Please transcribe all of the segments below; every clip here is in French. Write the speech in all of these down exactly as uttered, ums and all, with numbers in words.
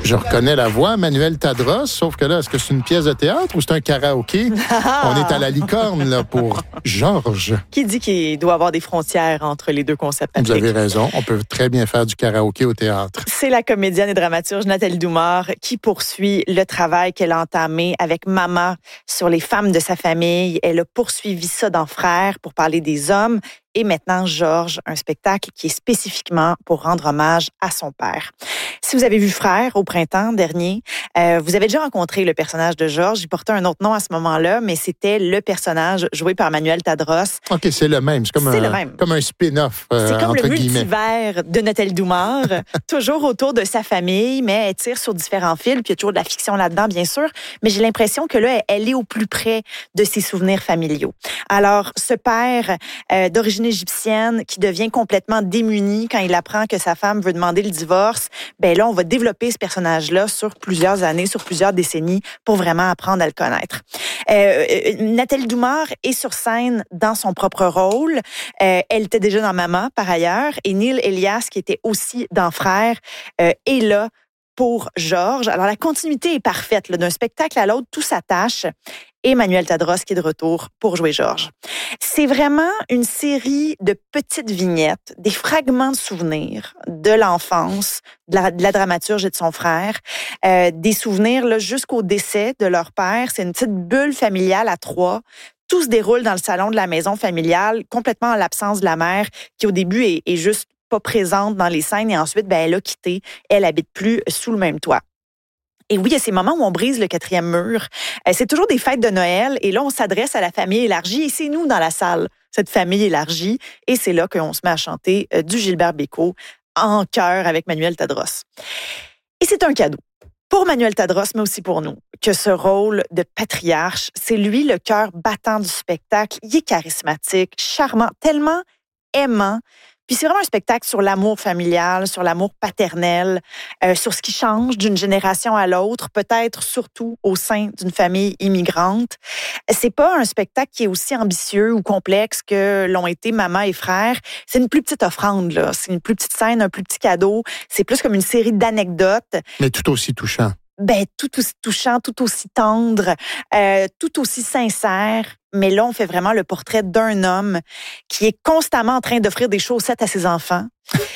Je reconnais la voix, Manuel Tadros, sauf que là, est-ce que c'est une pièce de théâtre ou c'est un karaoké? On est à la licorne, là, pour Georges. Qui dit qu'il doit y avoir des frontières entre les deux concepts? Vous avez raison, on peut très bien faire du karaoké au théâtre. C'est la comédienne et dramaturge Nathalie Doumare qui poursuit le travail qu'elle a entamé avec Maman sur les femmes de sa famille. Elle a poursuivi ça dans Frères pour parler des hommes. Et maintenant, Georges, un spectacle qui est spécifiquement pour rendre hommage à son père. Si vous avez vu Frères au printemps dernier, euh, vous avez déjà rencontré le personnage de Georges. Il portait un autre nom à ce moment-là, mais c'était le personnage joué par Manuel Tadros. OK, c'est le même. C'est comme, c'est un, le même. comme un spin-off, euh, C'est comme entre le guillemets. multivers de Nathalie Doumare, toujours autour de sa famille, mais elle tire sur différents fils, puis il y a toujours de la fiction là-dedans, bien sûr, mais j'ai l'impression que là, elle est au plus près de ses souvenirs familiaux. Alors, ce père euh, d'origine égyptienne qui devient complètement démuni quand il apprend que sa femme veut demander le divorce, ben là, on va développer ce personnage-là sur plusieurs années, sur plusieurs décennies pour vraiment apprendre à le connaître. Euh, Nathalie Doumare est sur scène dans son propre rôle. Euh, elle était déjà dans Maman, par ailleurs, et Neil Elias, qui était aussi dans Frères, euh, est là pour Georges. Alors, la continuité est parfaite. Là, d'un spectacle à l'autre, tout s'attache. Et Manuel Tadros qui est de retour pour jouer Georges. C'est vraiment une série de petites vignettes, des fragments de souvenirs de l'enfance, de la, de la dramaturge et de son frère, euh, des souvenirs là, jusqu'au décès de leur père. C'est une petite bulle familiale à trois. Tout se déroule dans le salon de la maison familiale, complètement en l'absence de la mère, qui au début est, est juste pas présente dans les scènes et ensuite, ben, elle a quitté. Elle habite plus sous le même toit. Et oui, il y a ces moments où on brise le quatrième mur. Euh, c'est toujours des fêtes de Noël et là, on s'adresse à la famille élargie et c'est nous dans la salle, cette famille élargie. Et c'est là qu'on se met à chanter euh, du Gilbert Bécaud en chœur avec Manuel Tadros. Et c'est un cadeau pour Manuel Tadros, mais aussi pour nous, que ce rôle de patriarche, c'est lui le cœur battant du spectacle. Il est charismatique, charmant, tellement aimant. Puis c'est vraiment un spectacle sur l'amour familial, sur l'amour paternel, euh, sur ce qui change d'une génération à l'autre, peut-être surtout au sein d'une famille immigrante. C'est pas un spectacle qui est aussi ambitieux ou complexe que l'ont été Maman et Frères. C'est une plus petite offrande, là. C'est une plus petite scène, un plus petit cadeau. C'est plus comme une série d'anecdotes. Mais tout aussi touchant. Ben, tout aussi touchant, tout aussi tendre, euh, tout aussi sincère. Mais là, on fait vraiment le portrait d'un homme qui est constamment en train d'offrir des chaussettes à ses enfants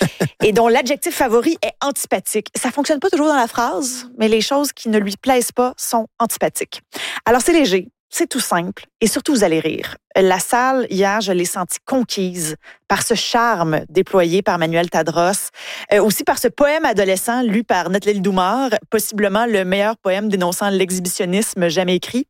et dont l'adjectif favori est antipathique. Ça fonctionne pas toujours dans la phrase, mais les choses qui ne lui plaisent pas sont antipathiques. Alors, c'est léger. C'est tout simple et surtout, vous allez rire. La salle, hier, je l'ai sentie conquise par ce charme déployé par Manuel Tadros, euh, aussi par ce poème adolescent lu par Nathalie Doumare, possiblement le meilleur poème dénonçant l'exhibitionnisme jamais écrit.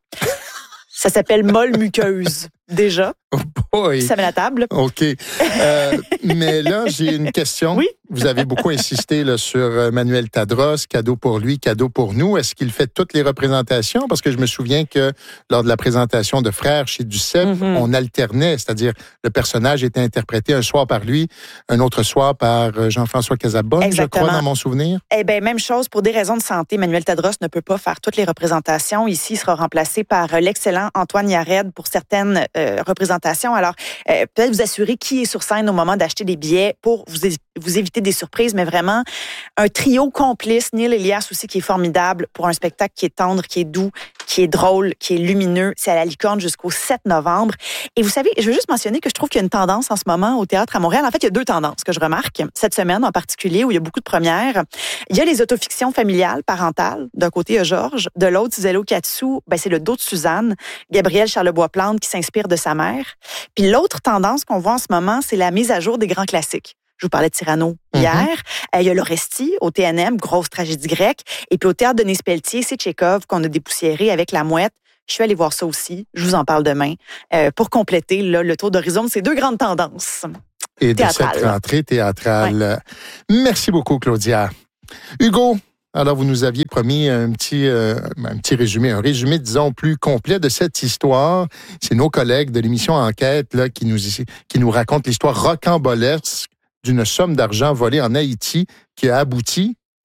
Ça s'appelle Molle muqueuse, déjà. Oh boy! Ça met la table. OK. Euh, mais là, j'ai une question. Oui? Vous avez beaucoup insisté là, sur Manuel Tadros, cadeau pour lui, cadeau pour nous. Est-ce qu'il fait toutes les représentations? Parce que je me souviens que lors de la présentation de Frères chez Duceppe, mm-hmm. on alternait, c'est-à-dire le personnage était interprété un soir par lui, un autre soir par Jean-François Casabonne, Exactement. je crois, dans mon souvenir. Eh bien, même chose, pour des raisons de santé, Manuel Tadros ne peut pas faire toutes les représentations. Ici, il sera remplacé par l'excellent Antoine Yared pour certaines euh, représentations. Alors, euh, peut-être vous assurer qui est sur scène au moment d'acheter des billets pour vous, vous éviter des surprises, mais vraiment un trio complice. Neil Elias aussi qui est formidable pour un spectacle qui est tendre, qui est doux, qui est drôle, qui est lumineux. C'est à la Licorne jusqu'au sept novembre. Et vous savez, je veux juste mentionner que je trouve qu'il y a une tendance en ce moment au théâtre à Montréal. En fait, il y a deux tendances que je remarque cette semaine en particulier où il y a beaucoup de premières. Il y a les autofictions familiales, parentales. D'un côté, il y a Georges. De l'autre, Cisello Katsu, ben, c'est le dos de Suzanne, Gabriel Charlebois-Plante qui s'inspire de sa mère. Puis l'autre tendance qu'on voit en ce moment, c'est la mise à jour des grands classiques. Je vous parlais de Cyrano hier. Mm-hmm. Euh, il y a l'Oresti au T N M, grosse tragédie grecque. Et puis au Théâtre Denis Pelletier, c'est Tchekhov qu'on a dépoussiéré avec La Mouette. Je suis allée voir ça aussi. Je vous en parle demain euh, pour compléter là, le tour d'horizon de ces deux grandes tendances. Et de cette rentrée théâtrale. Ouais. Merci beaucoup, Claudia. Hugo, alors vous nous aviez promis un petit, euh, un petit résumé, un résumé, disons, plus complet de cette histoire. C'est nos collègues de l'émission Enquête là, qui, nous, qui nous racontent l'histoire rocambolesque d'une somme d'argent volée en Haïti qui a abouti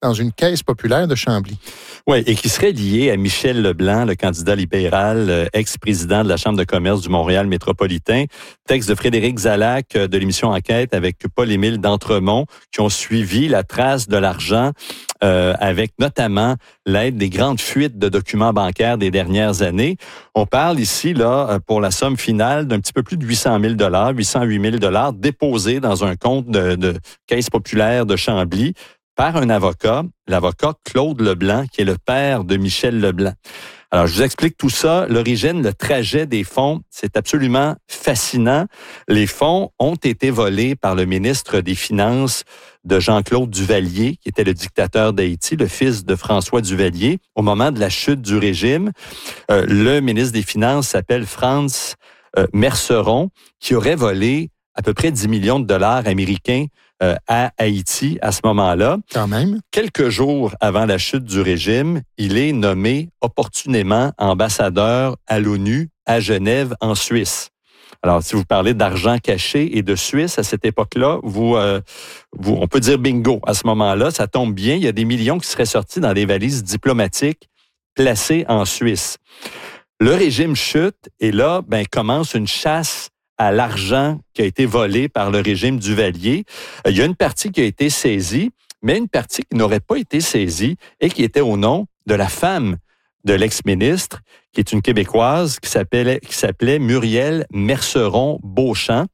dans une caisse populaire de Chambly. Oui, et qui serait lié à Michel Leblanc, le candidat libéral, euh, ex-président de la Chambre de commerce du Montréal métropolitain. Texte de Frédéric Zalac euh, de l'émission Enquête avec Paul-Émile d'Entremont qui ont suivi la trace de l'argent euh, avec notamment l'aide des grandes fuites de documents bancaires des dernières années. On parle ici, là, pour la somme finale d'un petit peu plus de huit cent mille dollars, huit cent huit mille dollars déposés dans un compte de, de caisse populaire de Chambly par un avocat, l'avocat Claude Leblanc, qui est le père de Michel Leblanc. Alors, je vous explique tout ça. L'origine, le trajet des fonds, c'est absolument fascinant. Les fonds ont été volés par le ministre des Finances de Jean-Claude Duvalier, qui était le dictateur d'Haïti, le fils de François Duvalier, au moment de la chute du régime. Euh, le ministre des Finances s'appelle Franz euh, Merceron, qui aurait volé à peu près dix millions de dollars américains euh, à Haïti à ce moment-là. Quand même. Quelques jours avant la chute du régime, il est nommé opportunément ambassadeur à l'ONU à Genève, en Suisse. Alors, si vous parlez d'argent caché et de Suisse à cette époque-là, vous, euh, vous, on peut dire bingo. À ce moment-là, ça tombe bien. Il y a des millions qui seraient sortis dans des valises diplomatiques placées en Suisse. Le régime chute et là, ben, commence une chasse à l'argent qui a été volé par le régime Duvalier. Il y a une partie qui a été saisie, mais une partie qui n'aurait pas été saisie et qui était au nom de la femme de l'ex-ministre, qui est une Québécoise qui s'appelait, qui s'appelait Muriel Merceron-Beauchamp.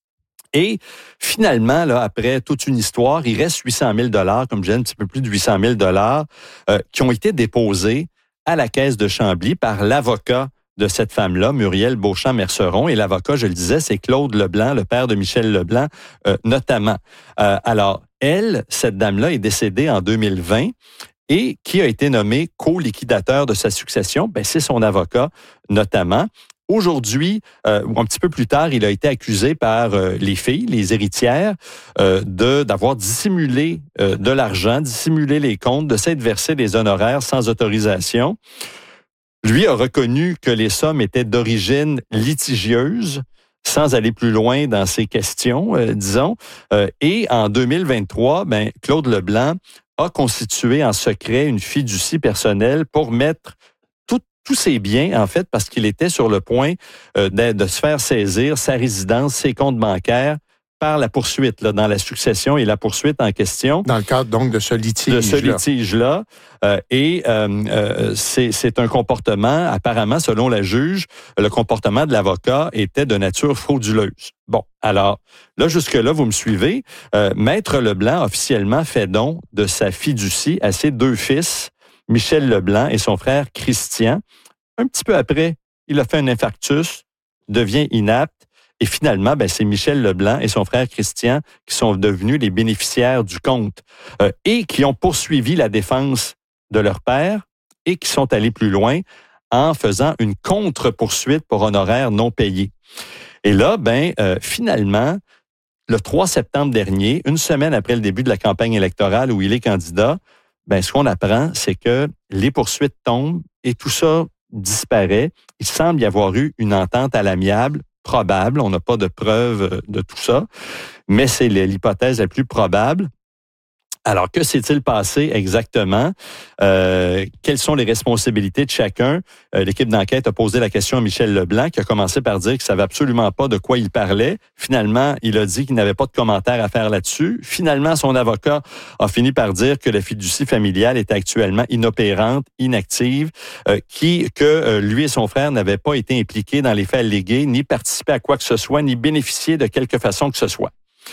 Et finalement, là, après toute une histoire, il reste huit cent mille dollars, comme je disais, un petit peu plus de huit cent mille dollars, euh, qui ont été déposés à la caisse de Chambly par l'avocat de cette femme-là, Muriel Beauchamp-Merceron. Et l'avocat, je le disais, c'est Claude Leblanc, le père de Michel Leblanc, euh, notamment. Euh, alors, elle, cette dame-là, est décédée en deux mille vingt. Et qui a été nommé co-liquidateur de sa succession? Ben, c'est son avocat, notamment. Aujourd'hui, euh, un petit peu plus tard, il a été accusé par euh, les filles, les héritières, euh, de d'avoir dissimulé euh, de l'argent, dissimulé les comptes, de s'être versé des honoraires sans autorisation. Lui a reconnu que les sommes étaient d'origine litigieuse, sans aller plus loin dans ses questions, euh, disons. Euh, et en deux mille vingt-trois, ben, Claude Leblanc a constitué en secret une fiducie personnelle pour mettre tout, tous ses biens, en fait, parce qu'il était sur le point euh, de, de se faire saisir sa résidence, ses comptes bancaires, par la poursuite, là, dans la succession et la poursuite en question. Dans le cadre, donc, de ce litige-là. De ce litige-là. Euh, et euh, euh, c'est, c'est un comportement, apparemment, selon la juge, le comportement de l'avocat était de nature frauduleuse. Bon, alors, là, jusque-là, vous me suivez. Euh, Maître Leblanc, officiellement, fait don de sa fiducie à ses deux fils, Michel Leblanc et son frère Christian. Un petit peu après, il a fait un infarctus, devient inapte. Et finalement, ben, c'est Michel Leblanc et son frère Christian qui sont devenus les bénéficiaires du compte euh, et qui ont poursuivi la défense de leur père et qui sont allés plus loin en faisant une contre-poursuite pour honoraires non payés. Et là, ben, euh, finalement, le trois septembre dernier, une semaine après le début de la campagne électorale où il est candidat, ben, ce qu'on apprend, c'est que les poursuites tombent et tout ça disparaît. Il semble y avoir eu une entente à l'amiable probable. On n'a pas de preuves de tout ça, mais c'est l'hypothèse la plus probable. Alors, que s'est-il passé exactement? Euh, quelles sont les responsabilités de chacun? Euh, l'équipe d'enquête a posé la question à Michel Leblanc, qui a commencé par dire qu'il ne savait absolument pas de quoi il parlait. Finalement, il a dit qu'il n'avait pas de commentaire à faire là-dessus. Finalement, son avocat a fini par dire que la fiducie familiale était actuellement inopérante, inactive, euh, qui, que euh, lui et son frère n'avaient pas été impliqués dans les faits allégués, ni participé à quoi que ce soit, ni bénéficié de quelque façon que ce soit.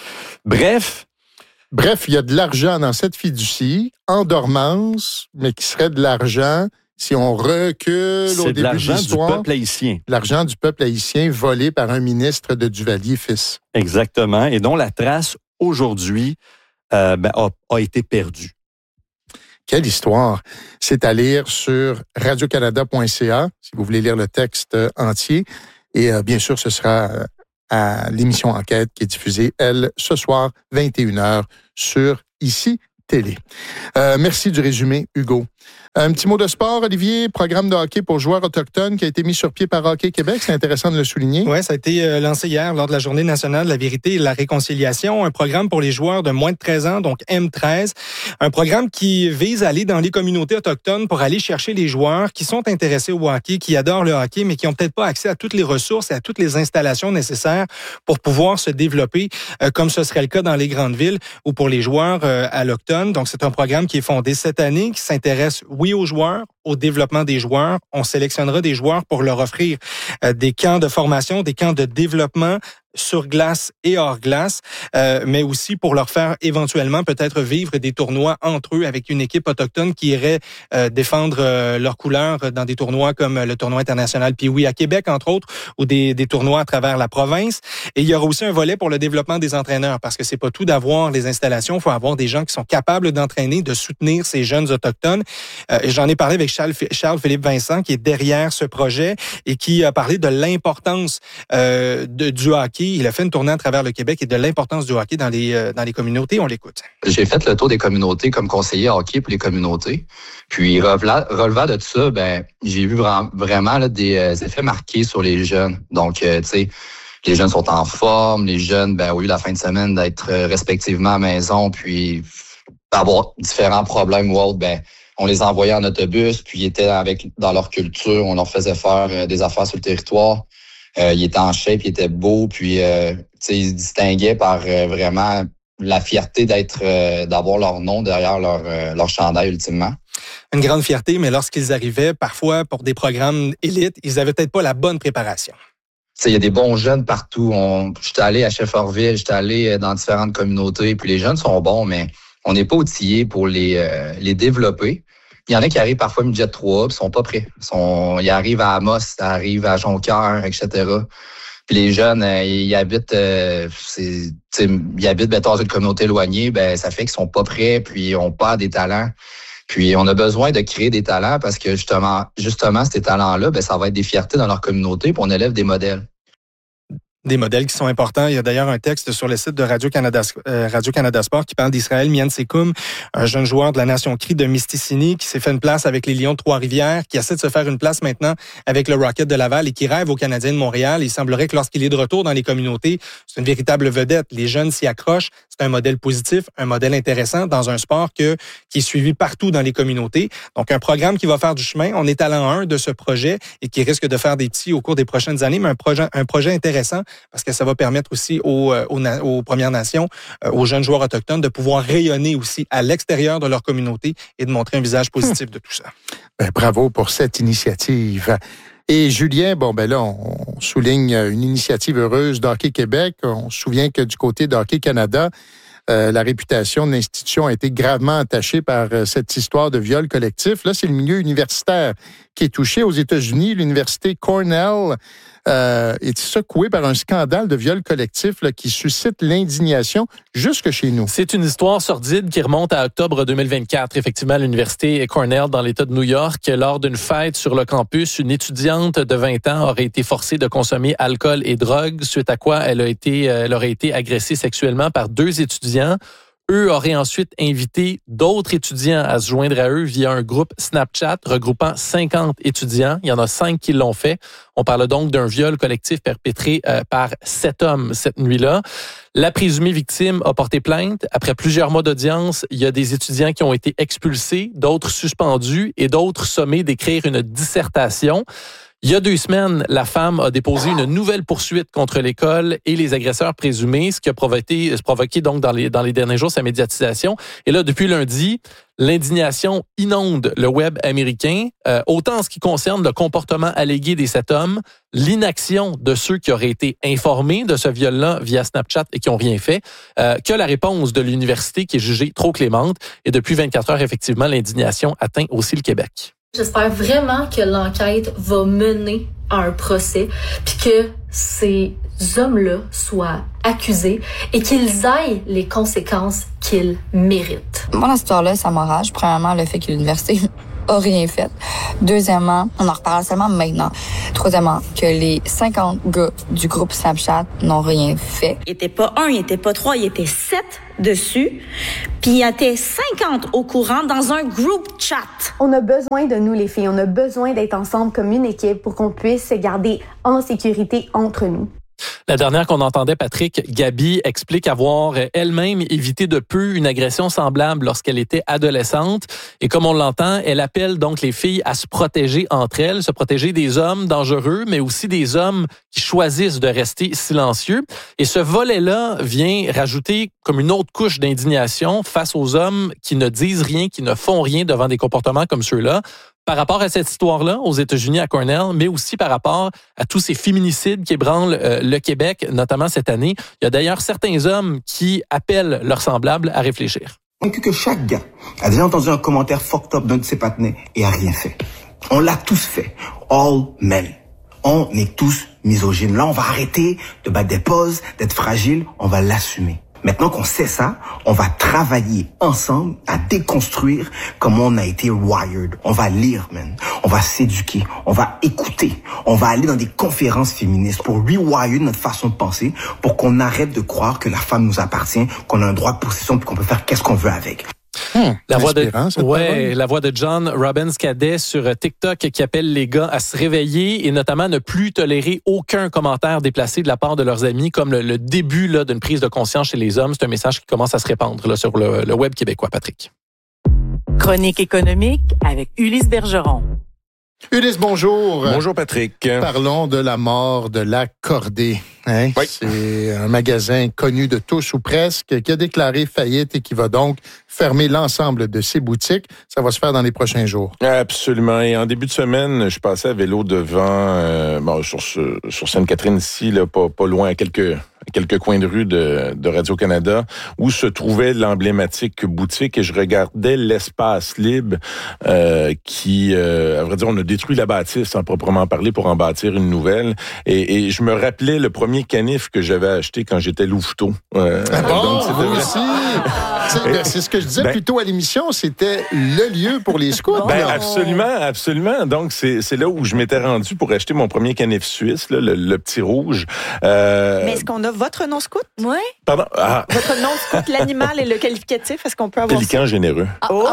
Bref, Bref, il y a de l'argent dans cette fiducie, en dormance, mais qui serait de l'argent, si on recule c'est au de début l'argent de l'histoire, du peuple haïtien. L'argent du peuple haïtien volé par un ministre de Duvalier fils. Exactement, et dont la trace aujourd'hui euh, ben, a, a été perdue. Quelle histoire! C'est à lire sur radio canada point c a si vous voulez lire le texte entier. Et euh, bien sûr, ce sera à l'émission Enquête qui est diffusée, elle, ce soir, vingt et une heures, sur Ici télé. Euh, merci du résumé, Hugo. Un petit mot de sport, Olivier. Programme de hockey pour joueurs autochtones qui a été mis sur pied par Hockey Québec. C'est intéressant de le souligner. Oui, ça a été euh, lancé hier lors de la Journée nationale de la vérité et de la réconciliation. Un programme pour les joueurs de moins de treize ans, donc M treize. Un programme qui vise à aller dans les communautés autochtones pour aller chercher les joueurs qui sont intéressés au hockey, qui adorent le hockey, mais qui n'ont peut-être pas accès à toutes les ressources et à toutes les installations nécessaires pour pouvoir se développer, euh, comme ce serait le cas dans les grandes villes ou pour les joueurs euh, allochtones. Donc, c'est un programme qui est fondé cette année, qui s'intéresse, oui, aux joueurs, au développement des joueurs. On sélectionnera des joueurs pour leur offrir euh, des camps de formation, des camps de développement sur glace et hors glace, euh, mais aussi pour leur faire éventuellement peut-être vivre des tournois entre eux avec une équipe autochtone qui irait euh, défendre euh, leurs couleurs dans des tournois comme le tournoi international Pee-Wee à Québec, entre autres, ou des, des tournois à travers la province. Et il y aura aussi un volet pour le développement des entraîneurs, parce que c'est pas tout d'avoir les installations, il faut avoir des gens qui sont capables d'entraîner, de soutenir ces jeunes autochtones. Euh, j'en ai parlé avec Charles, Charles-Philippe Vincent, qui est derrière ce projet et qui a parlé de l'importance euh, de, du hockey. Il a fait une tournée à travers le Québec et de l'importance du hockey dans les, euh, dans les communautés. On l'écoute. J'ai fait le tour des communautés comme conseiller hockey pour les communautés. Puis, relevant, relevant de tout ça, ben, j'ai vu vraiment, vraiment là, des euh, effets marqués sur les jeunes. Donc, euh, tu sais, les jeunes sont en forme. Les jeunes, ben, ont eu la fin de semaine d'être euh, respectivement à la maison, puis avoir différents problèmes ou autres, ben, on les envoyait en autobus, puis ils étaient avec, dans leur culture. On leur faisait faire euh, des affaires sur le territoire. Euh, il était en shape, il était beau, puis euh, ils se distinguaient par euh, vraiment la fierté d'être, euh, d'avoir leur nom derrière leur, euh, leur chandail ultimement. Une grande fierté, mais lorsqu'ils arrivaient, parfois pour des programmes élites, ils avaient peut-être pas la bonne préparation. Il y a des bons jeunes partout. On, j'étais allé à Shefferville, j'étais allé dans différentes communautés, puis les jeunes sont bons, mais on n'est pas outillés pour les, euh, les développer. Il y en a qui arrivent parfois midget trois, puis sont pas prêts. Ils, sont, ils arrivent à Amos, ils arrivent à Jonquière, et cetera. Puis les jeunes, euh, ils habitent, euh, c'est, ils habitent ben, dans une communauté éloignée, ben ça fait qu'ils sont pas prêts, puis ils ont pas des talents. Puis on a besoin de créer des talents parce que justement, justement ces talents-là, ben ça va être des fiertés dans leur communauté, puis on élève des modèles. Des modèles qui sont importants. Il y a d'ailleurs un texte sur le site de Radio-Canada, euh, Radio-Canada Sport qui parle d'Israël Miansekoum, un jeune joueur de la nation Cri de Mistisini qui s'est fait une place avec les Lions de Trois-Rivières, qui essaie de se faire une place maintenant avec le Rocket de Laval et qui rêve aux Canadiens de Montréal. Il semblerait que lorsqu'il est de retour dans les communautés, c'est une véritable vedette. Les jeunes s'y accrochent. C'est un modèle positif, un modèle intéressant dans un sport que, qui est suivi partout dans les communautés. Donc, un programme qui va faire du chemin. On est à l'an un de ce projet et qui risque de faire des petits au cours des prochaines années, mais un projet, un projet intéressant parce que ça va permettre aussi aux, aux, aux Premières Nations, aux jeunes joueurs autochtones de pouvoir rayonner aussi à l'extérieur de leur communauté et de montrer un visage positif de tout ça. Ben, bravo pour cette initiative. Et Julien, bon ben là, on souligne une initiative heureuse d'Hockey Québec. On se souvient que du côté d'Hockey Canada, euh, la réputation de l'institution a été gravement entachée par euh, cette histoire de viol collectif. Là, c'est le milieu universitaire qui est touché. Aux États-Unis, l'université Cornell euh, est secouée par un scandale de viol collectif là, qui suscite l'indignation jusque chez nous. C'est une histoire sordide qui remonte à octobre deux mille vingt-quatre. Effectivement, à l'université Cornell dans l'État de New York, lors d'une fête sur le campus, une étudiante de vingt ans aurait été forcée de consommer alcool et drogue, suite à quoi elle a été, elle aurait été agressée sexuellement par deux étudiants. Eux auraient ensuite invité d'autres étudiants à se joindre à eux via un groupe Snapchat regroupant cinquante étudiants. Il y en a cinq qui l'ont fait. On parle donc d'un viol collectif perpétré euh, par sept hommes cette nuit-là. La présumée victime a porté plainte. Après plusieurs mois d'audience, il y a des étudiants qui ont été expulsés, d'autres suspendus et d'autres sommés d'écrire une dissertation. Il y a deux semaines, la femme a déposé une nouvelle poursuite contre l'école et les agresseurs présumés, ce qui a provoqué, provoqué donc dans les, dans les derniers jours sa médiatisation. Et là, depuis lundi, l'indignation inonde le web américain, euh, autant en ce qui concerne le comportement allégué des sept hommes, l'inaction de ceux qui auraient été informés de ce viol-là via Snapchat et qui n'ont rien fait, euh, que la réponse de l'université qui est jugée trop clémente. Et depuis vingt-quatre heures, effectivement, l'indignation atteint aussi le Québec. J'espère vraiment que l'enquête va mener à un procès, puis que ces hommes-là soient accusés et qu'ils aient les conséquences qu'ils méritent. Moi, dans cette histoire-là, ça m'enrage. Premièrement, le fait que l'université a rien fait. Deuxièmement, on en reparle seulement maintenant. Troisièmement, que les cinquante gars du groupe Snapchat n'ont rien fait. Il était pas un, il était pas trois, il était sept dessus. Puis il y était cinquante au courant dans un group chat. On a besoin de nous, les filles. On a besoin d'être ensemble comme une équipe pour qu'on puisse se garder en sécurité entre nous. La dernière qu'on entendait, Patrick, Gabi explique avoir elle-même évité de peu une agression semblable lorsqu'elle était adolescente. Et comme on l'entend, elle appelle donc les filles à se protéger entre elles, se protéger des hommes dangereux, mais aussi des hommes qui choisissent de rester silencieux. Et ce volet-là vient rajouter comme une autre couche d'indignation face aux hommes qui ne disent rien, qui ne font rien devant des comportements comme ceux-là. Par rapport à cette histoire-là aux États-Unis, à Cornell, mais aussi par rapport à tous ces féminicides qui ébranlent euh, le Québec, notamment cette année. Il y a d'ailleurs certains hommes qui appellent leurs semblables à réfléchir. Convaincu que chaque gars a déjà entendu un commentaire fucked up d'un de ses partenaires et a rien fait. On l'a tous fait. All men. On est tous misogynes. Là, on va arrêter de battre des pauses, d'être fragile. On va l'assumer. Maintenant qu'on sait ça, on va travailler ensemble à déconstruire comment on a été wired. On va lire, man. On va s'éduquer. On va écouter. On va aller dans des conférences féministes pour rewire notre façon de penser, pour qu'on arrête de croire que la femme nous appartient, qu'on a un droit de possession puis qu'on peut faire qu'est-ce qu'on veut avec. Hum, la voix de ouais, la voix de John Robbins Cadet sur TikTok qui appelle les gars à se réveiller et notamment ne plus tolérer aucun commentaire déplacé de la part de leurs amis, comme le, le début là d'une prise de conscience chez les hommes. C'est un message qui commence à se répandre là sur le, le web québécois. Patrick. Chronique économique avec Ulysse Bergeron. Ulysse, bonjour. Bonjour, Patrick. Parlons de la mort de l'Accordé. Hein? Oui. C'est un magasin connu de tous ou presque qui a déclaré faillite et qui va donc fermer l'ensemble de ses boutiques. Ça va se faire dans les prochains jours. Absolument. Et en début de semaine, je passais à vélo devant, euh, bon, sur, sur Sainte-Catherine ici, là, pas, pas loin, à quelques... quelques coins de rue de, de Radio-Canada, où se trouvait l'emblématique boutique, et je regardais l'espace libre euh, qui, euh, à vrai dire, on a détruit la bâtisse sans proprement parler pour en bâtir une nouvelle. Et, et je me rappelais le premier canif que j'avais acheté quand j'étais louveteau. Euh, ah bon, donc c'était vous aussi. C'est, ben, c'est ce que je disais ben, plus tôt à l'émission, c'était le lieu pour les scouts. Ben, absolument, absolument. Donc, c'est, c'est là où je m'étais rendu pour acheter mon premier canif suisse, là, le, le petit rouge. Euh... Mais est-ce qu'on a votre nom scout? Oui. Pardon? Ah. Votre nom scout, l'animal et le qualificatif, est-ce qu'on peut avoir Pélican ça? généreux. Ah. Oh!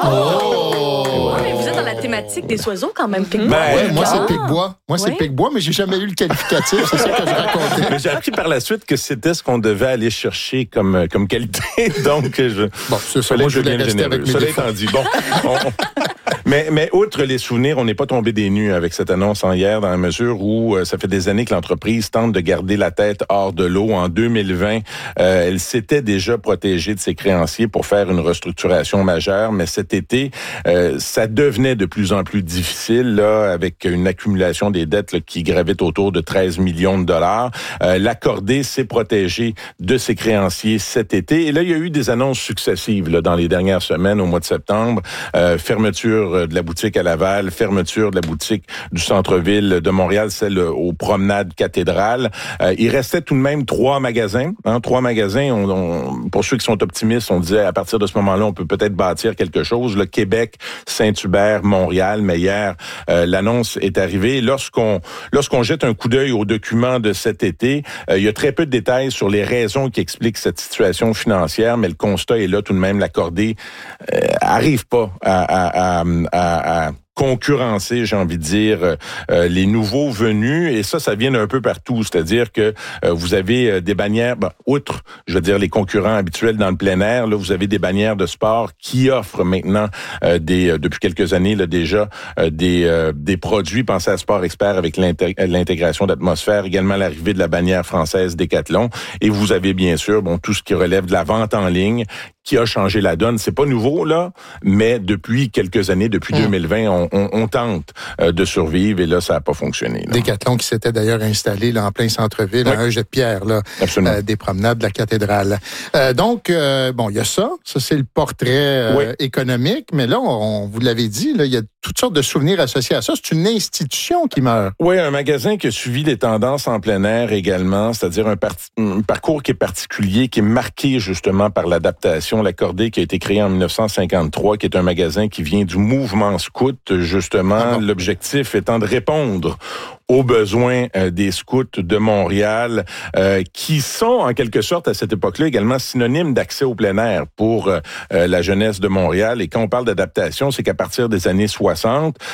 oh! Mais vous êtes dans la thématique des oiseaux quand même, Pic-Bois. Ben, ouais, moi, c'est Pic-Bois. Moi, c'est ouais. Pic-Bois, mais j'ai jamais eu le qualificatif. C'est ça que je racontais. Mais j'ai appris par la suite que c'était ce qu'on devait aller chercher comme, comme qualité. Donc, je... Bon, c'est ça. Moi, je voulais rester avec mes Cela étant dit, bon... on... Mais, mais outre les souvenirs, on n'est pas tombé des nues avec cette annonce en hier, dans la mesure où euh, ça fait des années que l'entreprise tente de garder la tête hors de l'eau. En deux mille vingt, euh, elle s'était déjà protégée de ses créanciers pour faire une restructuration majeure, mais cet été, euh, ça devenait de plus en plus difficile, là, avec une accumulation des dettes là, qui gravitent autour de treize millions de dollars. Euh, L'Accordé s'est protégé de ses créanciers cet été. Et là, il y a eu des annonces successives là, dans les dernières semaines, au mois de septembre. Euh, fermeture de la boutique à Laval, fermeture de la boutique du centre-ville de Montréal, celle aux promenades cathédrales. Euh, il restait tout de même trois magasins. Hein, trois magasins, on, on, pour ceux qui sont optimistes, on disait à partir de ce moment-là, on peut peut-être bâtir quelque chose. Le Québec, Saint-Hubert, Montréal, mais hier, euh, l'annonce est arrivée. Lorsqu'on, lorsqu'on jette un coup d'œil aux documents de cet été, euh, il y a très peu de détails sur les raisons qui expliquent cette situation financière, mais le constat est là tout de même. L'Accordé euh, arrive pas à, à, à À, à concurrencer, j'ai envie de dire, euh, les nouveaux venus. Et ça, ça vient d'un peu partout. C'est-à-dire que euh, vous avez des bannières, ben, outre, je veux dire, les concurrents habituels dans le plein air, là, vous avez des bannières de sport qui offrent maintenant, euh, des euh, depuis quelques années là déjà, euh, des euh, des produits. Pensez à Sport Expert avec l'intég- l'intégration d'Atmosphère, également l'arrivée de la bannière française Décathlon. Et vous avez bien sûr, bon, tout ce qui relève de la vente en ligne, qui a changé la donne. C'est pas nouveau, là, mais depuis quelques années, depuis mmh. deux mille vingt, on, on, on tente euh, de survivre et là, ça n'a pas fonctionné. Là. Décathlon qui s'était d'ailleurs installé là, en plein centre-ville, oui. à un jet de pierre, là, euh, des promenades de la cathédrale. Euh, donc, euh, bon, il y a ça. Ça, c'est le portrait euh, oui. économique, mais là, on, vous l'avez dit, là, il y a toutes sortes de souvenirs associés à ça. C'est une institution qui meurt. Oui, un magasin qui a suivi les tendances en plein air également, c'est-à-dire un, par- un parcours qui est particulier, qui est marqué justement par l'adaptation édition L'Accordé qui a été créé en dix-neuf cent cinquante-trois, qui est un magasin qui vient du mouvement scout, justement. Ah bon. L'objectif étant de répondre aux besoins euh, des scouts de Montréal, euh, qui sont en quelque sorte à cette époque-là également synonymes d'accès au plein air pour euh, la jeunesse de Montréal. Et quand on parle d'adaptation, c'est qu'à partir des années soixante,